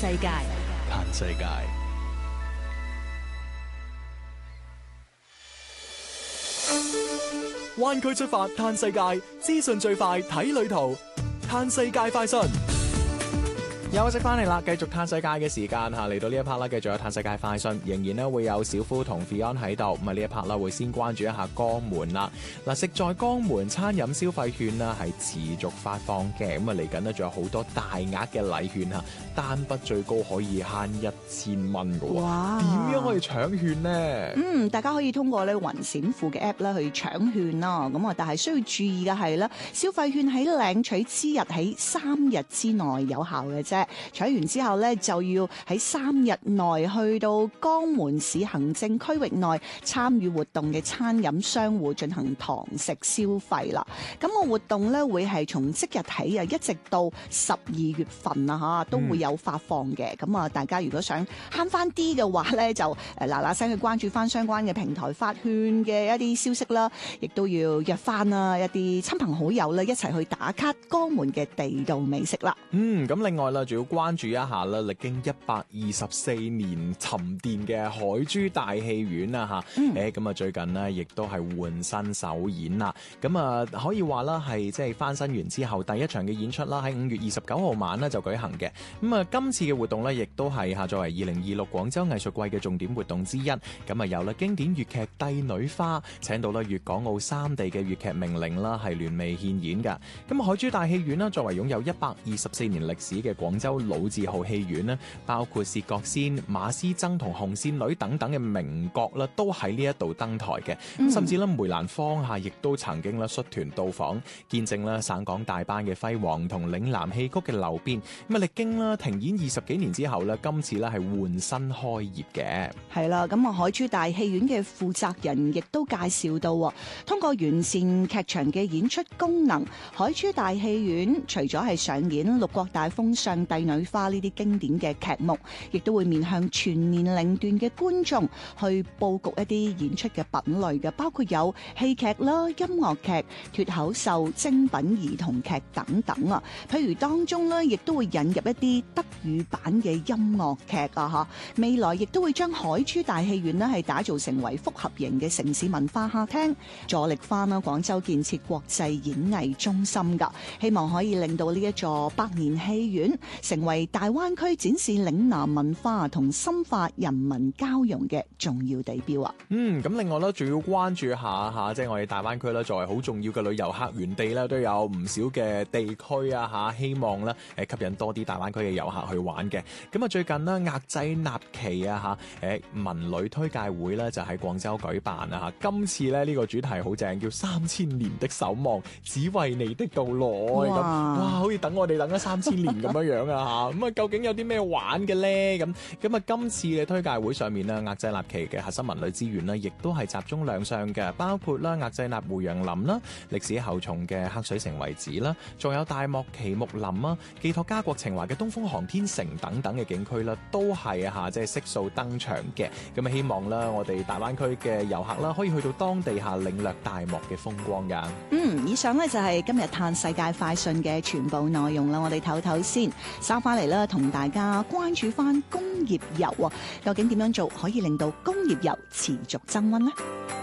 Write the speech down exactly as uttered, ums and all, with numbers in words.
世界， 嘆世界。灣區出發嘆世界，資訊最快睇旅途，嘆世界快訊。休息翻嚟啦，繼續嘆世界嘅時間嚇，嚟到呢一 part 啦，繼續有嘆世界快訊，仍然咧會有小夫同 Fion 喺度，咁啊呢一 part 啦會先關注一下江門啦。嗱，食在江門餐飲消費券啦係持續發放嘅，咁啊嚟緊呢仲有好多大額嘅禮券嚇，單筆最高可以慳一千蚊嘅喎。 哇！ 點樣可以搶券呢？ 嗯，大家可以通過咧雲閃付嘅 app 咧去搶券啦。咁啊，但係需要注意嘅係咧，消費券喺領取之日喺三日之內有效嘅啫。取完之後咧，就要喺三日內去到江門市行政區域內參與活動嘅餐飲商戶進行堂食消費啦。咁個活動咧會係從即日起啊，一直到十二月份啊嚇，都會有發放嘅。咁啊、嗯，大家如果想慳翻啲嘅話咧，就誒嗱嗱聲去關注翻相關嘅平台發券嘅一啲消息啦，亦都要約翻啦一啲親朋好友咧一齊去打卡江門嘅地道美食啦。 嗯，咁另外啦，仲要關注一下啦，歷經一百二十四年沉澱嘅海珠大戲院啊嚇，誒咁啊最近呢，亦都係換新首演啦，咁啊可以話啦係即係翻新完之後第一場嘅演出啦，喺五月二十九號晚呢就舉行嘅，咁啊今次嘅活動呢，亦都係嚇作為二零二六廣州藝術季嘅重點活動之一，咁啊有啦經典粵劇《帝女花》請到啦粵港澳三地嘅粵劇名伶啦係聯袂獻演㗎，咁海珠大戲院啦作為擁有一百二十四年歷史嘅廣州老字號戲院咧，包括薛覺先、馬師曾同紅線女等等嘅名角啦，都喺呢一度登台嘅。嗯、甚至咧梅蘭芳嚇亦都曾經咧率團到訪，見證啦省港大班嘅輝煌同嶺南戲曲嘅流變。咁啊歷經啦停演二十幾年之後咧，今次咧係換新開業嘅。 係啦，咁啊海珠大戲院嘅負責人亦都介紹到，通過完善劇場嘅演出功能，海珠大戲院除咗係上演《六國大封相》《帝女花》呢啲經典嘅劇目，亦都會面向全年齡段嘅觀眾去佈局一啲演出嘅品類嘅，包括有戲劇啦、音樂劇、脫口秀、精品兒童劇等等啊。譬如當中咧，亦都會引入一啲德語版嘅音樂劇啊，嚇！未來亦都會將海珠大戲院咧係打造成為複合型嘅城市文化客廳，助力翻啦廣州建設國際演藝中心㗎。希望可以令到呢一座百年戲院成為大灣區展示嶺南文化同深化人民交融嘅重要地標啊！ 嗯，咁另外咧，仲要關注下嚇，即係我哋大灣區咧，作為好重要嘅旅遊客源地咧，都有唔少嘅地區啊嚇，希望咧誒吸引多啲大灣區嘅遊客去玩嘅。咁啊，最近呢，額濟納旗啊嚇，誒文旅推介會咧就喺廣州舉辦啊嚇。今次咧呢個主題好正，叫三千年的守望，只為你的到來咁。哇，好似等我哋等咗三千年咁樣樣啊嚇。咁啊，究竟有啲咩玩嘅咧？咁咁啊，今次嘅推介會上面呢，額濟納旗嘅核心文旅資源呢，亦都係集中亮相嘅，包括啦額濟納胡楊林啦、歷史厚重嘅黑水城遺址啦，仲有大漠奇木林啊，寄託家國情懷嘅東風航天城等等嘅景區啦，都係啊即係悉數登場嘅。咁啊，希望啦我哋大灣區嘅遊客啦，可以去到當地下領略大漠嘅風光㗎。 嗯，以上呢就係今日嘆世界快訊嘅全部內容啦。我哋唞唞先，收翻嚟啦，同大家關注翻工業遊啊，究竟點樣做可以令到工業遊持續增溫呢？